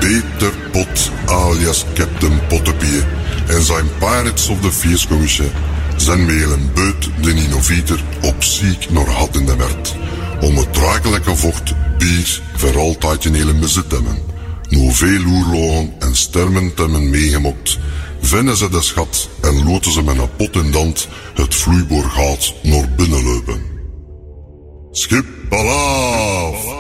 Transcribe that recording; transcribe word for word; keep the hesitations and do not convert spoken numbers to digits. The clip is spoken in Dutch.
Peter Pot alias Captain Pottepie en zijn Pirates of the Feerskommisje zijn met een beut de innovator op ziek naar had in de werd. Om het drakelijke vocht bier voor altijd in hele bezit hebben. Nu veel oerlogen en stermen te hebben meegemokt, vinden ze de schat en loten ze met een pot in dand het vloeiboorgaat naar binnen lopen. Schip alaaf!